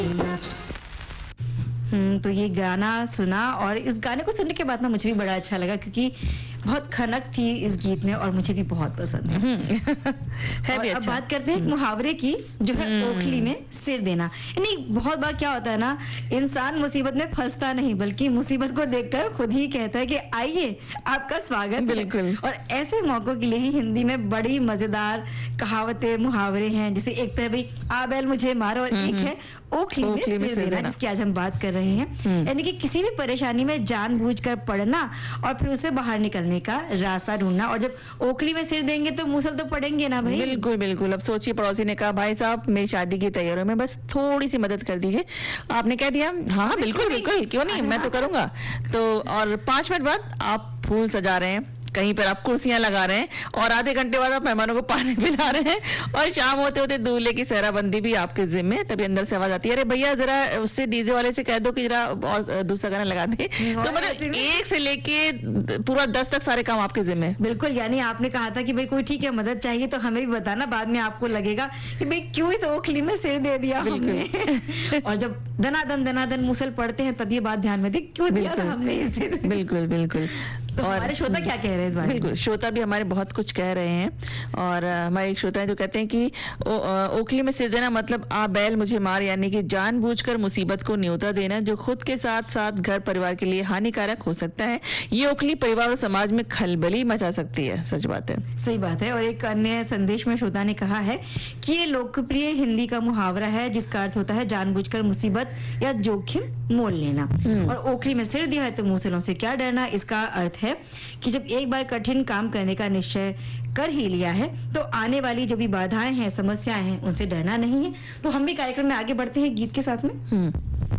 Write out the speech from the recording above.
तो ये गाना सुना और इस गाने को सुनने के बाद ना मुझे भी बड़ा अच्छा लगा, क्योंकि बहुत खनक थी इस गीत में और मुझे भी बहुत पसंद है। है और भी अब अच्छा। बात करते हैं एक मुहावरे की, जो है ओखली में सिर देना। यानी बहुत बार क्या होता है ना, इंसान मुसीबत में फंसता नहीं बल्कि मुसीबत को देखकर खुद ही कहता है कि आइए आपका स्वागत है। बिल्कुल। और ऐसे मौकों के लिए ही हिंदी में बड़ी मजेदार कहावतें मुहावरे हैं, जैसे एक तो है भाई आ बैल मुझे मारो, और एक है ओखली में सिर देना, जिसकी आज हम बात कर रहे हैं। यानी कि किसी भी परेशानी में जानबूझकर पड़ना और फिर उसे बाहर निकलने का रास्ता ढूंढना। और जब ओखली में सिर देंगे तो मूसल तो पड़ेंगे ना भाई। बिल्कुल बिल्कुल। अब सोचिए, पड़ोसी ने कहा भाई साहब मेरी शादी की तैयारियों में बस थोड़ी सी मदद कर दीजिए। आपने कह दिया हाँ बिल्कुल बिल्कुल, क्यों नहीं, मैं तो करूंगा। तो और 5 मिनट बाद आप फूल सजा रहे हैं, कहीं पर आप कुर्सियां लगा रहे हैं, और आधे घंटे बाद आप मेहमानों को पानी पिला रहे हैं, और शाम होते होते दूल्हे की सेहराबंदी भी आपके जिम्मे। तभी अंदर से आवाज आती है, अरे भैया जरा उससे डीजे वाले से कह दो कि जरा और दूसरा गाना लगा दे। तो मतलब 1 से लेके पूरा 10 तक सारे काम आपके जिम्मे। बिल्कुल। यानी आपने कहा था कि भाई कोई ठीक है मदद चाहिए तो हमें भी बताना, बाद में आपको लगेगा कि भाई क्यों इस ओखली में सिर दे दिया हमने। और जब दनादन मूसल पड़ते हैं तब ये बात ध्यान में दे, क्यों दिया था हमने ये सिर। बिल्कुल बिल्कुल। तो हमारे श्रोता क्या कह रहे हैं इस बारे में? बिल्कुल, श्रोता भी हमारे बहुत कुछ कह रहे हैं। और हमारे एक श्रोता है जो कहते हैं कि ओखली में सिर देना मतलब आ बैल मुझे मार, यानी कि जानबूझकर मुसीबत को न्योता देना जो खुद के साथ साथ घर परिवार के लिए हानिकारक हो सकता है। ये ओखली परिवार और समाज में खलबली मचा सकती है। सच बात है, सही बात है। और एक अन्य संदेश में श्रोता ने कहा है कि ये लोकप्रिय हिंदी का मुहावरा है जिसका अर्थ होता है जानबूझकर मुसीबत या जोखिम मोल लेना। और ओखली में सिर दिया है तो मूसलों से क्या डरना। इसका अर्थ है कि जब एक बार कठिन काम करने का निश्चय कर ही लिया है तो आने वाली जो भी बाधाएं हैं, समस्याएं हैं, उनसे डरना नहीं है। तो हम भी कार्यक्रम में आगे बढ़ते हैं गीत के साथ में।